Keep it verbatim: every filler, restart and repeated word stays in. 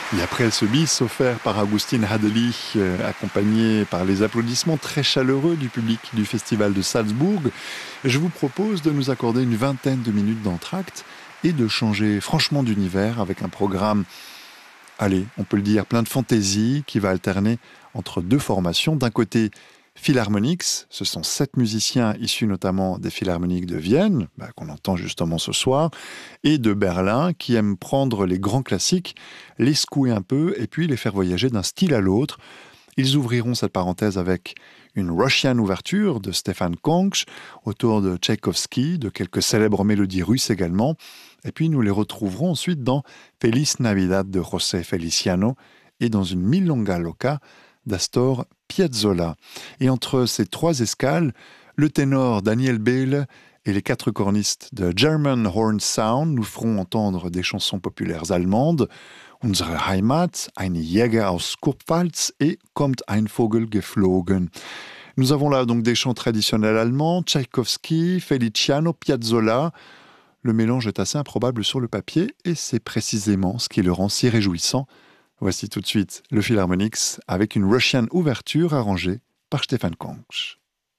Et après ce bis offert par Augustin Hadeli, euh, accompagné par les applaudissements très chaleureux du public du Festival de Salzbourg, je vous propose de nous accorder une vingtaine de minutes d'entracte et de changer franchement d'univers avec un programme, allez, on peut le dire, plein de fantaisie qui va alterner entre deux formations. D'un côté, Philharmonics, ce sont sept musiciens issus notamment des Philharmoniques de Vienne, bah, qu'on entend justement ce soir, et de Berlin, qui aiment prendre les grands classiques, les secouer un peu et puis les faire voyager d'un style à l'autre. Ils ouvriront cette parenthèse avec une Russian ouverture de Stefan Konch, autour de Tchaïkovski, de quelques célèbres mélodies russes également. Et puis nous les retrouverons ensuite dans Feliz Navidad de José Feliciano et dans une Milonga Loca d'Astor Piazzolla. Et entre ces trois escales, le ténor Daniel Behle et les quatre cornistes de German Horn Sound nous feront entendre des chansons populaires allemandes, Unsere Heimat, Ein Jäger aus Kurpfalz et Kommt ein Vogel geflogen. Nous avons là donc des chants traditionnels allemands, Tchaïkovski, Feliciano, Piazzolla. Le mélange est assez improbable sur le papier et c'est précisément ce qui le rend si réjouissant. Voici tout de suite le Philharmonics avec une Russian ouverture arrangée par Stefan Konch.